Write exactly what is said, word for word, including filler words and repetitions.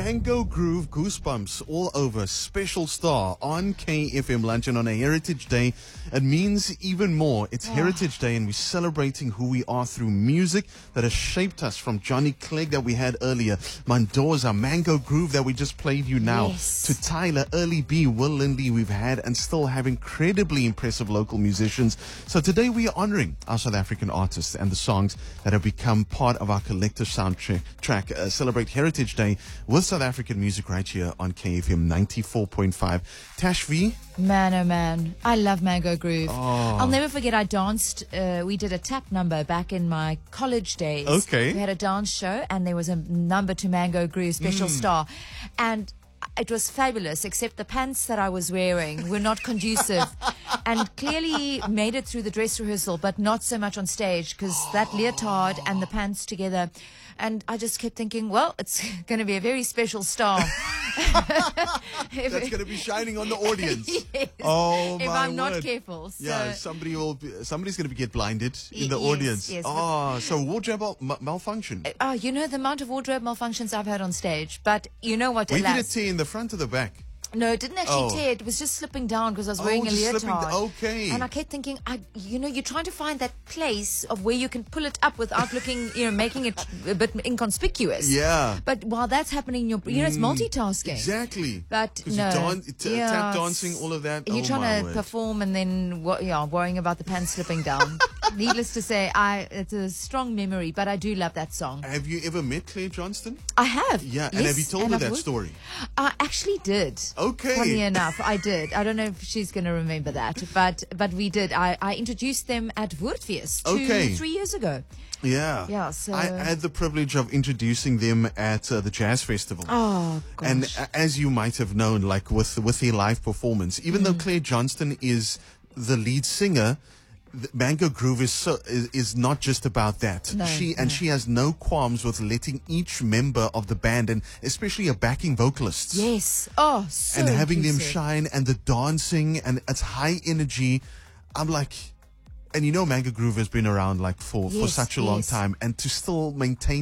Mango Groove, goosebumps all over. Special star on K F M Lunch, and on a Heritage Day, it means even more. It's oh. Heritage Day, and we're celebrating who we are through music that has shaped us, from Johnny Clegg that we had earlier, Mendoza, Mango Groove that we just played you now, yes. to Tyler, Early B, Will Lindley. We've had and still have incredibly impressive local musicians. So today we are honoring our South African artists and the songs that have become part of our collective soundtrack. Track, uh, celebrate Heritage Day with South African music right here on K F M ninety-four point five. Tash V. Man, oh man, I love Mango Groove. Oh. I'll never forget, I danced, uh, we did a tap number back in my college days. Okay. We had a dance show and there was a number to Mango Groove, Special mm. Star. And it was fabulous, except the pants that I was wearing were not conducive and clearly made it through the dress rehearsal, but not so much on stage, because that leotard and the pants together. And I just kept thinking, well, it's going to be a very special star. That's going to be shining on the audience. Yes, oh, if my I'm not word. careful. So. Yeah, somebody will. Be, somebody's going to get blinded in the yes, audience. Yes, oh, so wardrobe mal- malfunction. Oh, you know the amount of wardrobe malfunctions I've had on stage, but you know what? We alas, did it tear in the front or the back? No, it didn't actually oh. tear. It was just slipping down because I was wearing oh, a just leotard. Slipping, okay. And I kept thinking, I, you know, you're trying to find that place of where you can pull it up without looking, you know, making it a bit inconspicuous. Yeah. But while that's happening, you're, you know, it's multitasking. Exactly. But no. You dan- t- yeah, tap dancing, all of that. You're oh, trying to word. perform and then, yeah, worrying about the pants slipping down. Needless to say, I it's a strong memory, but I do love that song. Have you ever met Claire Johnston? I have. Yeah, and yes, have you told and her I've that worked. story? I actually did. Okay. Funny enough, I did. I don't know if she's going to remember that, but but we did. I, I introduced them at Woordfeest two, okay. three years ago. Yeah. Yeah, so I had the privilege of introducing them at uh, the Jazz Festival. Oh, gosh. And uh, as you might have known, like with with their live performance, even mm. though Claire Johnston is the lead singer, the Mango Groove is, so, is is not just about that. No, she and no. she has no qualms with letting each member of the band, and especially a backing vocalists, yes, oh, so and having inclusive. them shine, and the dancing, and it's high energy. I'm like, and you know, Mango Groove has been around like for yes, for such a long yes. time, and to still maintain